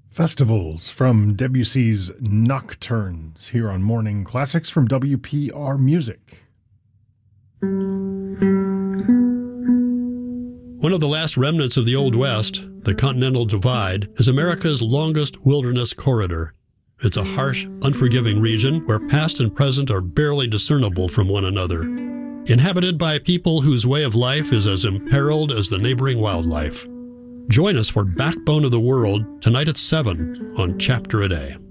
Festivals from Debussy's Nocturnes here on Morning Classics from WPR Music. One of the last remnants of the Old West, the Continental Divide, is America's longest wilderness corridor. It's a harsh, unforgiving region where past and present are barely discernible from one another. Inhabited by people whose way of life is as imperiled as the neighboring wildlife. Join us for Backbone of the World tonight at 7 on Chapter a Day.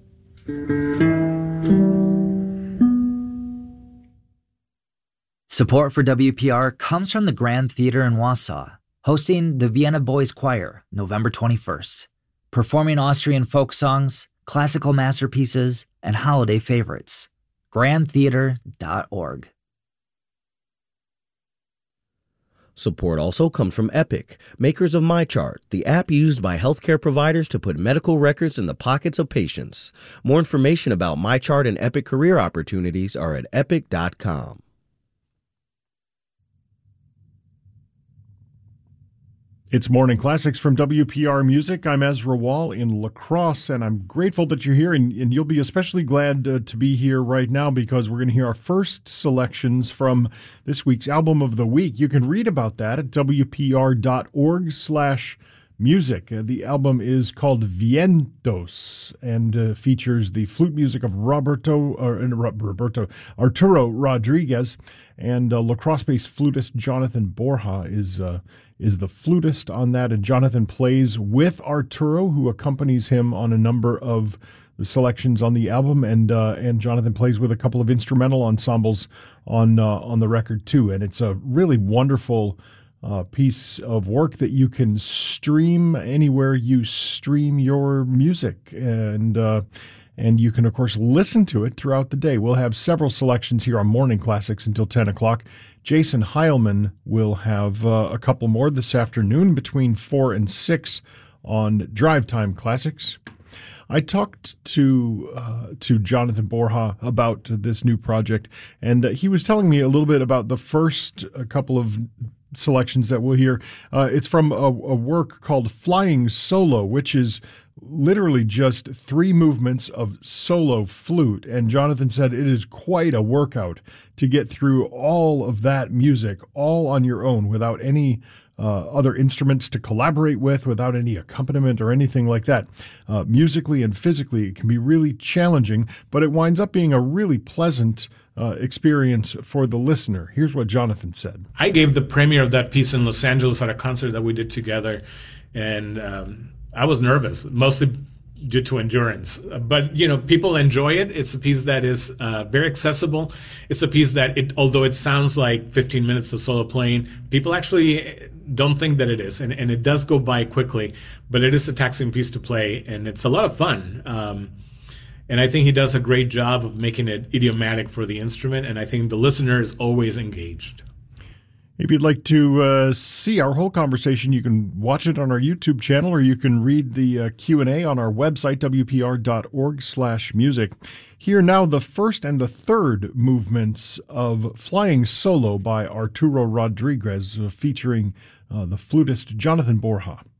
Support for WPR comes from the Grand Theater in Wausau, hosting the Vienna Boys Choir November 21st, performing Austrian folk songs, classical masterpieces, and holiday favorites. grandtheater.org. Support also comes from Epic, makers of MyChart, the app used by healthcare providers to put medical records in the pockets of patients. More information about MyChart and Epic career opportunities are at epic.com. It's Morning Classics from WPR Music. I'm Ezra Wall in La Crosse, and I'm grateful that you're here, and you'll be especially glad to be here right now because we're going to hear our first selections from this week's Album of the Week. You can read about that at wpr.org/music. The album is called Vientos and features the flute music of Arturo Rodriguez, and La Crosse-based flutist Jonathan Borja is the flutist on that, and Jonathan plays with Arturo, who accompanies him on a number of the selections on the album, and Jonathan plays with a couple of instrumental ensembles on the record too, and it's a really wonderful piece of work that you can stream anywhere you stream your music, and you can, of course, listen to it throughout the day. We'll have several selections here on Morning Classics until 10 o'clock. Jason Heilman will have a couple more this afternoon between 4 and 6 on Drive Time Classics. I talked to Jonathan Borja about this new project, and he was telling me a little bit about the first couple of selections that we'll hear. It's from a work called Flying Solo, which is literally just 3 movements of solo flute. And Jonathan said it is quite a workout to get through all of that music all on your own without any other instruments to collaborate with, without any accompaniment or anything like that. Musically and physically, it can be really challenging, but it winds up being a really pleasant experience for the listener. Here's what Jonathan said. I gave the premiere of that piece in Los Angeles at a concert that we did together, and I was nervous, mostly due to endurance. But, people enjoy it. It's a piece that is very accessible. It's a piece that, although it sounds like 15 minutes of solo playing, people actually don't think that it is. And it does go by quickly, but it is a taxing piece to play, and it's a lot of fun. And I think he does a great job of making it idiomatic for the instrument, and I think the listener is always engaged. If you'd like to see our whole conversation, you can watch it on our YouTube channel, or you can read the Q&A on our website, wpr.org/music. Here now the first and the third movements of Flying Solo by Arturo Rodriguez, featuring the flutist Jonathan Borja.